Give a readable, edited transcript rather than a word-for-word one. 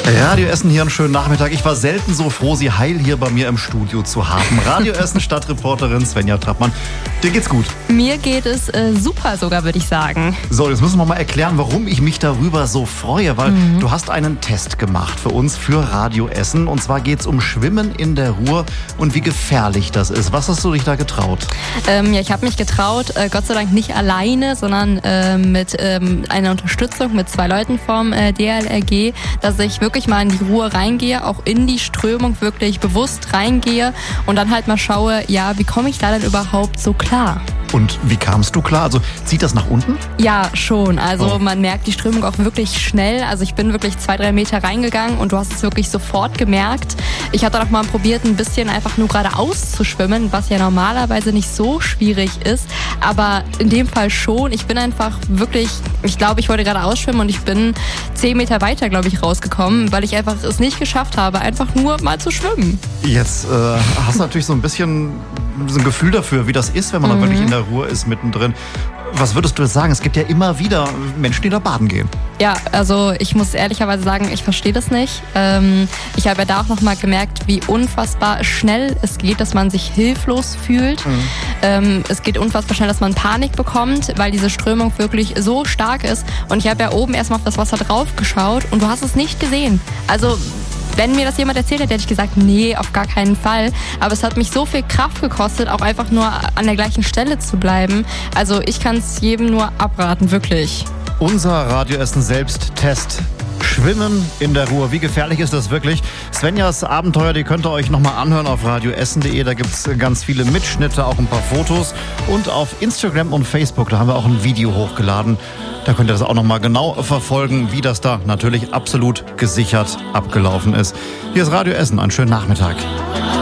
Radio Essen hier, einen schönen Nachmittag. Ich war selten so froh, Sie heil hier bei mir im Studio zu haben. Radio Essen Stadtreporterin Svenja Trappmann. Dir geht's gut? Mir geht es super sogar, würde ich sagen. So, jetzt müssen wir mal erklären, warum ich mich darüber so freue, weil du hast einen Test gemacht für uns, für Radio Essen. Und zwar geht's um Schwimmen in der Ruhr und wie gefährlich das ist. Was hast du dich da getraut? Ich habe mich getraut, Gott sei Dank nicht alleine, sondern mit einer Unterstützung mit 2 Leuten vom DLRG, dass ich wirklich mal in die Ruhr reingehe, auch in die Strömung wirklich bewusst reingehe und dann halt mal schaue, ja, wie komme ich da denn überhaupt so klar? Und wie kamst du klar? Also zieht das nach unten? Ja, schon. Also man merkt die Strömung auch wirklich schnell. Also ich bin wirklich 2-3 Meter reingegangen und du hast es wirklich sofort gemerkt. Ich hatte auch mal probiert, ein bisschen einfach nur geradeaus zu schwimmen, was ja normalerweise nicht so schwierig ist. Aber in dem Fall schon. Ich bin einfach wirklich, ich glaube, ich wollte geradeaus schwimmen und ich bin 10 Meter weiter, glaube ich, rausgekommen, weil ich einfach es nicht geschafft habe, einfach nur mal zu schwimmen. Jetzt hast du natürlich so ein bisschen so ein Gefühl dafür, wie das ist, wenn man da wirklich in der Ruhr ist, mittendrin. Was würdest du jetzt sagen? Es gibt ja immer wieder Menschen, die da baden gehen. Ja, also ich muss ehrlicherweise sagen, ich verstehe das nicht. Ich habe ja da auch nochmal gemerkt, wie unfassbar schnell es geht, dass man sich hilflos fühlt. Es geht unfassbar schnell, dass man Panik bekommt, weil diese Strömung wirklich so stark ist. Und ich habe ja oben erstmal auf das Wasser drauf geschaut und du hast es nicht gesehen. Also wenn mir das jemand erzählt hätte, hätte ich gesagt, nee, auf gar keinen Fall. Aber es hat mich so viel Kraft gekostet, auch einfach nur an der gleichen Stelle zu bleiben. Also ich kann es jedem nur abraten, wirklich. Unser Radio Essen Selbsttest. Schwimmen in der Ruhr. Wie gefährlich ist das wirklich? Svenjas Abenteuer, die könnt ihr euch nochmal anhören auf radioessen.de. Da gibt es ganz viele Mitschnitte, auch ein paar Fotos. Und auf Instagram und Facebook, da haben wir auch ein Video hochgeladen. Da könnt ihr das auch nochmal genau verfolgen, wie das da natürlich absolut gesichert abgelaufen ist. Hier ist Radio Essen. Einen schönen Nachmittag.